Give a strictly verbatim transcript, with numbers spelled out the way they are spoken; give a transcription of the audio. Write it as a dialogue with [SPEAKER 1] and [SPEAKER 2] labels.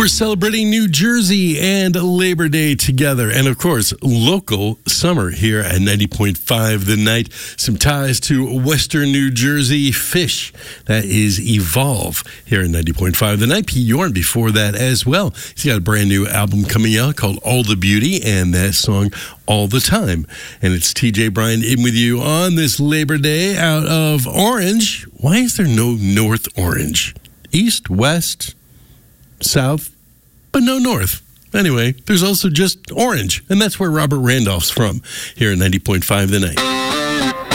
[SPEAKER 1] We're celebrating New Jersey and Labor Day together. And, of course, local summer here at ninety point five The Night. Some ties to Western New Jersey. Fish, that is Evolve here at ninety point five The Night. Pete Yorn before that as well. He's got a brand new album coming out called All the Beauty, and that song All the Time. And it's T J Bryant in with you on this Labor Day out of Orange. Why is there no North Orange? East, West, South, but no North. Anyway, there's also just Orange, and that's where Robert Randolph's from here at ninety point five The Night.